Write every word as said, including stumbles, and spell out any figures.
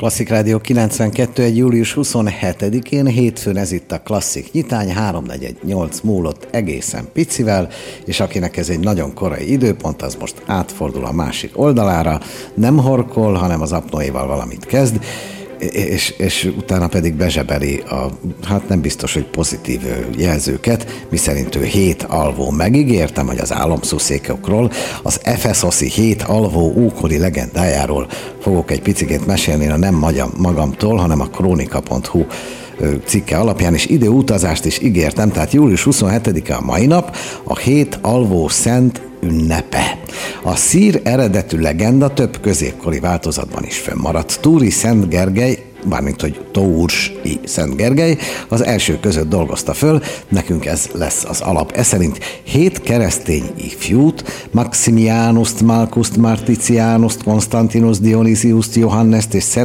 Klasszik Rádió kilencvenkettő, egy július huszonhetedikén, hétfőn ez itt a Klasszik nyitány, háromnegyednyolc múlott egészen picivel, és akinek ez egy nagyon korai időpont, az most átfordul a másik oldalára, nem horkol, hanem az apnoéval valamit kezd, és, és utána pedig bezsebeli a, hát nem biztos, hogy pozitív jelzőket, miszerint ő hét alvó. Megígértem, hogy az álomszuszékokról, az efeszoszi hét alvó ókori legendájáról fogok egy picikét mesélni, a nem magamtól, hanem a kronika pont hu cikke alapján, és időutazást is ígértem, tehát július huszonhetedike a mai nap, a hét alvó szent ünnepe. A szír eredetű legenda több középkori változatban is fönnmaradt. Túri Szent Gergely, mármint hogy Tours-i Szent Gergely az első között dolgozta föl, nekünk ez lesz az alap. Ez szerint hét keresztény ifjút, Maximianust, Marcust, Marticianust, Constantinus, Dionysiust, Johannest és